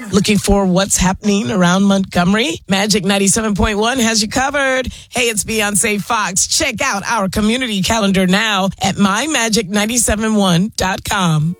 Looking for what's happening around Montgomery? Magic 97.1 has you covered. Hey, it's Beyonce Fox. Check out our community calendar now at mymagic971.com.